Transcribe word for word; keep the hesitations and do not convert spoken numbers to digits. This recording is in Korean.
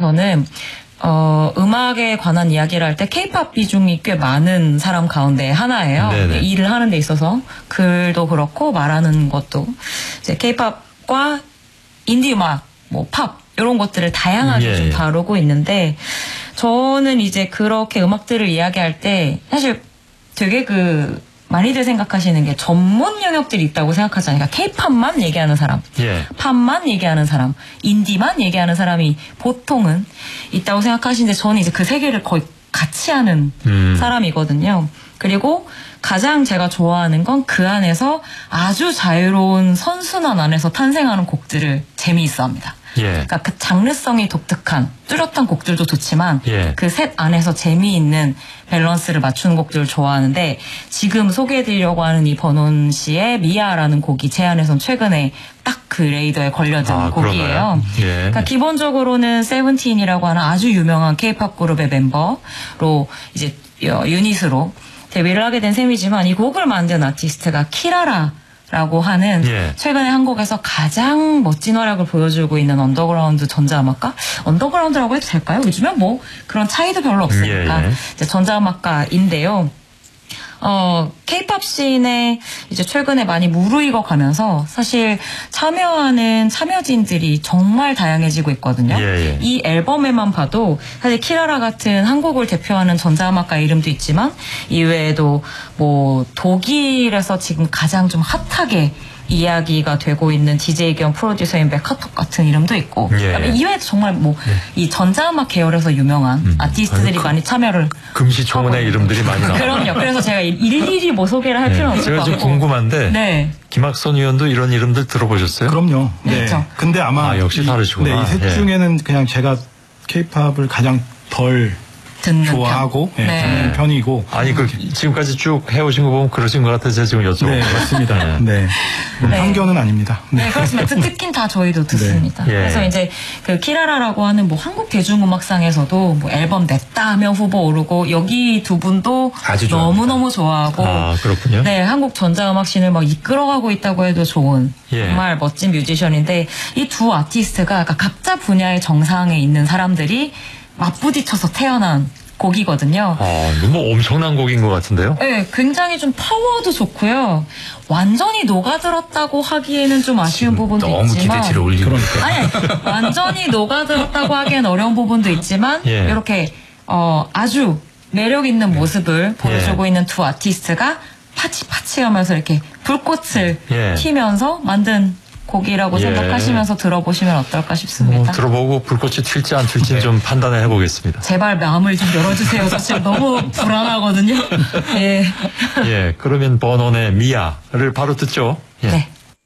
저는 어, 음악에 관한 이야기를 할 때 케이팝 비중이 꽤 많은 사람 가운데 하나예요. 네네. 일을 하는 데 있어서 글도 그렇고 말하는 것도 이제 케이팝과 인디 음악, 뭐 팝 이런 것들을 다양하게 예, 좀 예. 다루고 있는데 저는 이제 그렇게 음악들을 이야기할 때 사실 되게 그 많이들 생각하시는 게 전문 영역들이 있다고 생각하잖아요. 그러니까 케이팝만 얘기하는 사람, 예. 팝만 얘기하는 사람, 인디만 얘기하는 사람이 보통은 있다고 생각하시는데 저는 이제 그 세 개를 거의 같이 하는 음. 사람이거든요. 그리고 가장 제가 좋아하는 건 그 안에서 아주 자유로운 선순환 안에서 탄생하는 곡들을 재미있어 합니다. 예. 그러니까 그 장르성이 독특한 뚜렷한 곡들도 좋지만 예. 그 셋 안에서 재미있는 밸런스를 맞추는 곡들을 좋아하는데 지금 소개해드리려고 하는 이 버논 씨의 미아라는 곡이 제 안에선 최근에 딱 그 레이더에 걸려든 아, 곡이에요. 그런가요? 예. 그러니까 기본적으로는 세븐틴이라고 하는 아주 유명한 케이팝 그룹의 멤버로 이제 유닛으로 데뷔를 하게 된 셈이지만 이 곡을 만든 아티스트가 키라라 라고 하는 예. 최근에 한국에서 가장 멋진 활약을 보여주고 있는 언더그라운드 전자음악가? 언더그라운드라고 해도 될까요? 요즘엔 뭐 그런 차이도 별로 없으니까. 예, 예. 이제 전자음악가인데요. 어, 케이팝 씬에 이제 최근에 많이 무르익어 가면서 사실 참여하는 참여진들이 정말 다양해지고 있거든요. 예, 예. 이 앨범에만 봐도 사실 키라라 같은 한국을 대표하는 전자음악가 이름도 있지만 이외에도 뭐 독일에서 지금 가장 좀 핫하게 이야기가 되고 있는 디제이 겸 프로듀서인 메카톡 같은 이름도 있고 예, 예. 이외에도 정말 뭐 이 전자음악 계열에서 유명한 음. 아티스트들이 아니, 그, 많이 참여를 금시초문의 이름들이 많이 나와요. 그럼요. 그래서 제가 일일이 뭐 소개를 할 필요는 네. 없을 제가 것 좀 같고 궁금한데 네. 김학선 의원도 이런 이름들 들어보셨어요? 그럼요. 네. 그렇죠. 근데 아마 아, 역시 이- 다르시구나. 네, 이 셋 예. 중에는 그냥 제가 케이팝을 가장 덜 듣는 좋아하고 편. 예, 네. 듣는 편이고. 아니 그 지금까지 쭉 해오신 거 보면 그러신 것 같아서 제가 지금 여쭤본 네, 거예요. 맞습니다. 네. 네. 뭐 네. 편견은 아닙니다. 네, 그렇습니다. 듣- 듣긴 다 저희도 듣습니다. 네. 예. 그래서 이제 그 키라라라고 하는 뭐 한국 대중음악상에서도 뭐 앨범 냈다 하면 후보 오르고 여기 두 분도 아주 너무너무 좋아하고 아, 그렇군요. 네, 한국 전자음악씬을 막 이끌어가고 있다고 해도 좋은 예. 정말 멋진 뮤지션인데 이 두 아티스트가 그러니까 각자 분야의 정상에 있는 사람들이 맞부딪혀서 태어난 곡이거든요. 아, 너무 엄청난 곡인 것 같은데요? 네, 굉장히 좀 파워도 좋고요. 완전히 녹아들었다고 하기에는 좀 아쉬운 부분도 너무 있지만 기대치를 올리고 그러니까. 아니, 아니, 완전히 녹아들었다고 하기엔 어려운 부분도 있지만 예. 이렇게 어, 아주 매력 있는 모습을 보여주고 있는 두 아티스트가 파치파치하면서 이렇게 불꽃을 예. 튀면서 만든 곡이라고 예. 생각하시면서 들어보시면 어떨까 뭐 싶습니다. 들어보고 불꽃이 튈지 안 튈지는 좀 판단을 해보겠습니다. 제발 마음을 좀 열어주세요. 저 지금 너무 불안하거든요. 예. 예, 그러면 버논의 미아를 바로 듣죠. 예. 네.